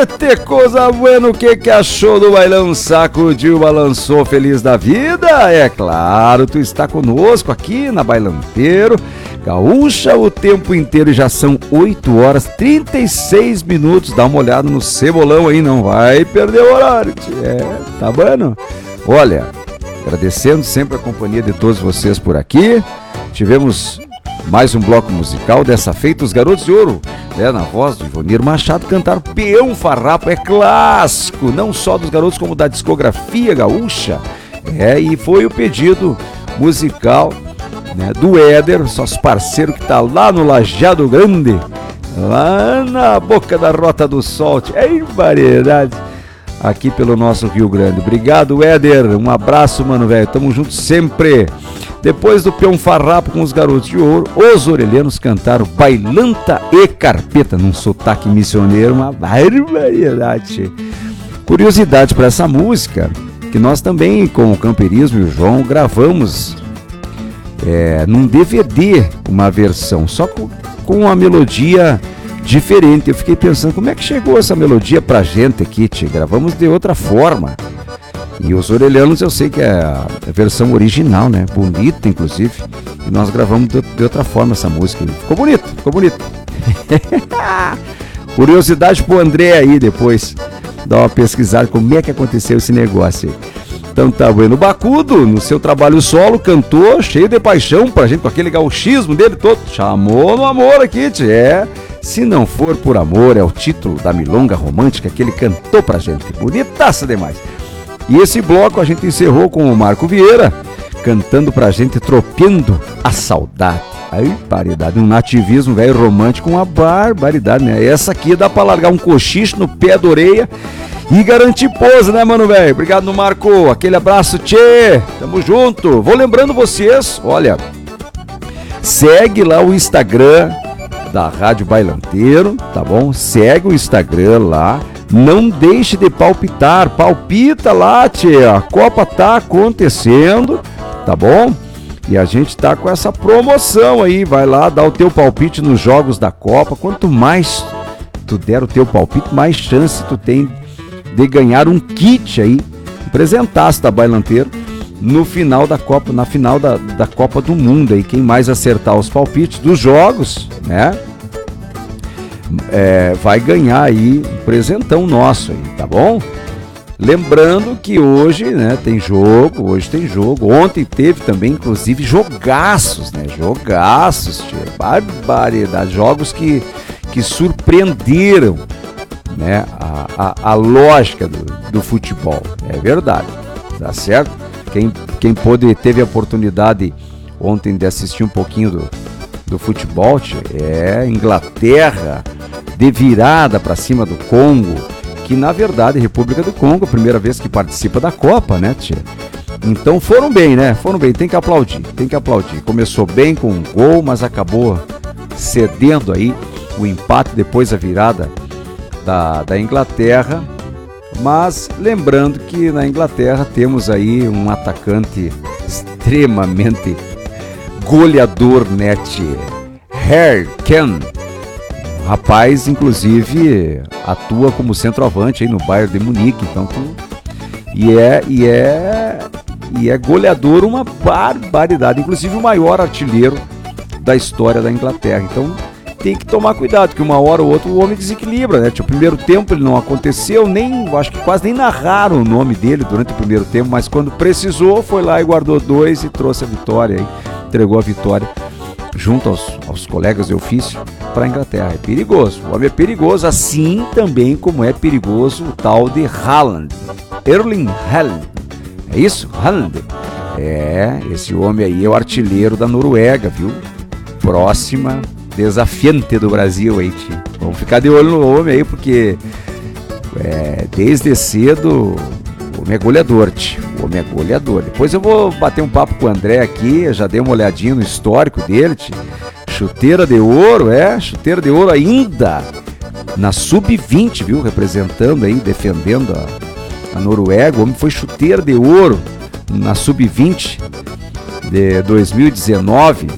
Tchê, coisa buena, o que achou do bailão? Sacudiu, balançou, feliz da vida? É claro, tu está conosco aqui na Bailanteiro Gaúcha o tempo inteiro e já são 8 horas 36 minutos. Dá uma olhada no cebolão aí, não vai perder o horário, tchê. Tá bom? Olha, agradecendo sempre a companhia de todos vocês por aqui. Tivemos mais um bloco musical, dessa feita os Garotos de Ouro, né, na voz do Ivonir Machado, cantaram Peão Farrapo, é clássico, não só dos garotos como da discografia gaúcha. E foi o pedido musical, né, do Éder, nosso parceiro que tá lá no Lajeado Grande, lá na boca da Rota do Sol. É variedade aqui pelo nosso Rio Grande. Obrigado, Éder, um abraço, mano, velho, tamo junto sempre. Depois do Peão Farrapo com os Garotos de Ouro, os orelhanos cantaram Bailanta e Carpeta, num sotaque missioneiro, uma variedade. Curiosidade para essa música, que nós também, com o Camperismo e o João, gravamos num DVD uma versão, só com uma melodia diferente. Eu fiquei pensando, como é que chegou essa melodia pra gente aqui, tchê? Gravamos de outra forma. E os orelhanos eu sei que é a versão original, né? Bonita, inclusive. E nós gravamos de outra forma essa música. Ficou bonito, ficou bonito. Curiosidade pro André aí depois. Dá uma pesquisada como é que aconteceu esse negócio aí. Então tá bueno. O Bacudo, no seu trabalho solo, cantou cheio de paixão pra gente, com aquele gauchismo dele todo. Chamou no amor aqui, tchê. Se não for por amor, é o título da milonga romântica que ele cantou pra gente. Bonitaça demais. E esse bloco a gente encerrou com o Marco Vieira, cantando pra gente Tropeando a Saudade. Aí, variedade, um nativismo velho romântico, uma barbaridade, né? Essa aqui dá pra largar um cochicho no pé da orelha e garantir pose, né, mano, velho? Obrigado, Marco. Aquele abraço, tchê. Tamo junto. Vou lembrando vocês, olha, segue lá o Instagram da Rádio Bailanteiro, tá bom? Segue o Instagram lá. Não deixe de palpitar, palpita lá, tchê, a Copa tá acontecendo, tá bom? E a gente tá com essa promoção aí, vai lá, dá o teu palpite nos jogos da Copa. Quanto mais tu der o teu palpite, mais chance tu tem de ganhar um kit aí, um presentaço da Bailanteiro no final da Copa, na final da Copa do Mundo aí. Quem mais acertar os palpites dos jogos, né? Vai ganhar aí um presentão nosso aí, tá bom? Lembrando que hoje, né, tem jogo, ontem teve também, inclusive, jogaços, né, barbaridade, jogos que surpreenderam, né, a lógica do futebol, é verdade, tá certo? Quem teve a oportunidade ontem de assistir um pouquinho do futebol, Inglaterra de virada para cima do Congo, que na verdade República do Congo, a primeira vez que participa da Copa, né, tchê? Então foram bem, né? Tem que aplaudir. Começou bem com um gol, mas acabou cedendo aí o empate, depois a virada da Inglaterra. Mas lembrando que na Inglaterra temos aí um atacante extremamente goleador, né, tchê? Harry Kane. Rapaz, inclusive, atua como centroavante aí no Bayern de Munique, então e é goleador, uma barbaridade, inclusive o maior artilheiro da história da Inglaterra. Então tem que tomar cuidado, que uma hora ou outra o homem desequilibra, né? O primeiro tempo ele não aconteceu, acho que quase nem narraram o nome dele durante o primeiro tempo, mas quando precisou foi lá e guardou 2 e trouxe a vitória aí, entregou a vitória junto aos colegas de ofício para a Inglaterra. É perigoso, o homem é perigoso, assim também como é perigoso o tal de Haaland, Erling Haaland, é isso? Haaland, esse homem aí é o artilheiro da Noruega, viu? Próxima desafiante do Brasil aí, tio. Vamos ficar de olho no homem aí, porque desde cedo o homem é goleador, tio. O homem é goleador. Depois eu vou bater um papo com o André aqui, eu já dei uma olhadinha no histórico dele, tio. Chuteira de ouro, chuteira de ouro ainda na sub-20, viu? Representando aí, defendendo a Noruega. O homem foi chuteira de ouro na sub-20 de 2019.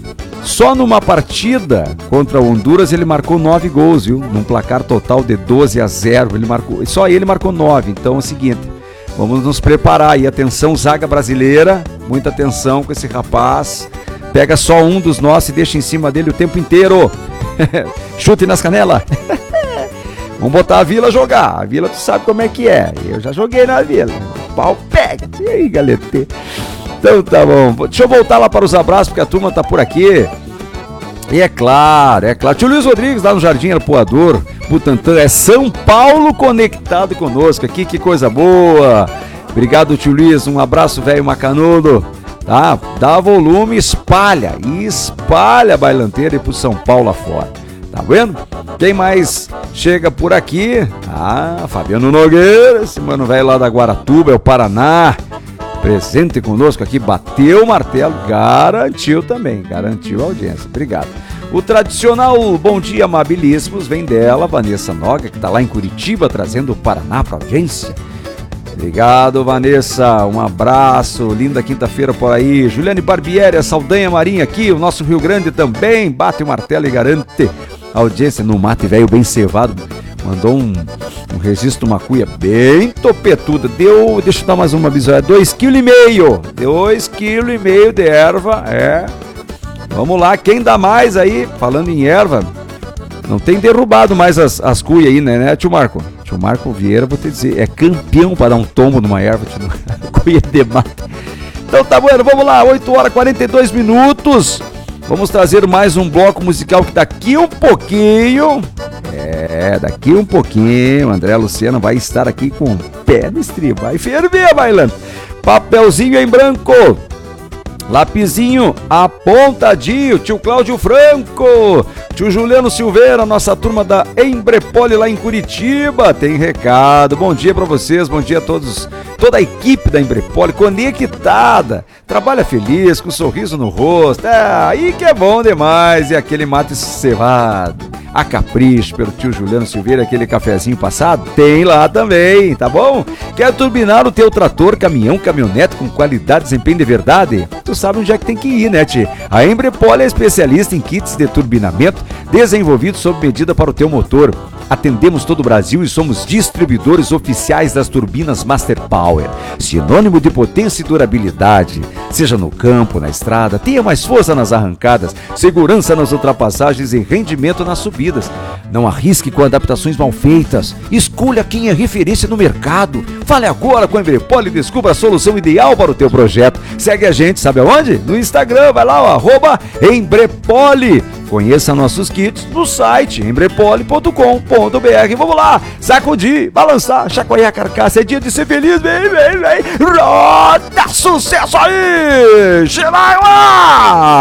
Só numa partida contra o Honduras ele marcou 9 gols, viu? Num placar total de 12-0, só ele marcou 9. Então é o seguinte, vamos nos preparar aí, atenção zaga brasileira, muita atenção com esse rapaz. Pega só um dos nossos e deixa em cima dele o tempo inteiro. Chute nas canelas. Vamos botar a Vila jogar. A Vila tu sabe como é que é. Eu já joguei na Vila. O pau pega. E aí, galete? Então tá bom. Deixa eu voltar lá para os abraços, porque a turma tá por aqui. E é claro. Tio Luiz Rodrigues lá no Jardim Arpoador, Butantã. É São Paulo conectado conosco aqui. Que coisa boa. Obrigado, tio Luiz. Um abraço, velho macanudo. Tá? Dá volume, espalha a bailanteira e pro São Paulo afora. Tá vendo? Quem mais chega por aqui? Fabiano Nogueira, esse mano velho lá da Guaratuba, é o Paraná. Presente conosco aqui, bateu o martelo, garantiu a audiência. Obrigado. O tradicional bom dia amabilíssimos vem dela, Vanessa Noga, que tá lá em Curitiba, trazendo o Paraná pra audiência. Obrigado, Vanessa, um abraço, linda quinta-feira por aí. Juliane Barbieri, a Saldanha Marinha aqui, o nosso Rio Grande também, bate o martelo e garante a audiência no mate velho bem cevado. Mandou um registro, uma cuia bem topetuda, deixa eu dar mais uma bisoia, 2,5 kg, 2,5 kg de erva, vamos lá, quem dá mais aí, falando em erva, não tem derrubado mais as cuias aí, né, tio Marco? Tio Marco Vieira, vou te dizer, é campeão para dar um tombo numa erva, cuia de mata. Então tá bueno, vamos lá, 8h42, vamos trazer mais um bloco musical que daqui um pouquinho, André Luciano vai estar aqui com o pé no estribo, vai ferver bailando, papelzinho em branco, lapisinho apontadinho, tio Cláudio Franco, tio Juliano Silveira, nossa turma da Embrepoli lá em Curitiba, tem recado, bom dia pra vocês, bom dia a todos, toda a equipe da Embrepoli, conectada, trabalha feliz, com um sorriso no rosto, aí que é bom demais, e aquele mate cevado, a capricho pelo tio Juliano Silveira, aquele cafezinho passado, tem lá também, tá bom? Quer turbinar o teu trator, caminhão, caminhonete com qualidade, desempenho de verdade? Tu sabe onde é que tem que ir, né, tio? A Embrepoli é especialista em kits de turbinamento desenvolvidos sob medida para o teu motor. Atendemos todo o Brasil e somos distribuidores oficiais das turbinas Master Power, sinônimo de potência e durabilidade. Seja no campo, na estrada, tenha mais força nas arrancadas, segurança nas ultrapassagens e rendimento nas subidas. Não arrisque com adaptações mal feitas. Escolha quem é referência no mercado. Fale agora com a Embrepoli e descubra a solução ideal para o teu projeto. Segue a gente, sabe aonde? No Instagram, vai lá, @Embrepoli. Conheça nossos kits no site embrepoli.com.br. Vamos lá, sacudir, balançar, chacoalhar a carcaça. É dia de ser feliz, vem. Roda sucesso aí! Chega lá!